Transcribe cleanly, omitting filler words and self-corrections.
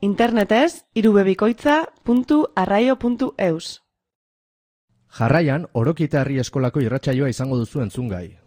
Internetez, irubebikoitza.arraio.eus. Jarraian, Orokieta Herri Eskolako irratsaioa izango duzu entzungai.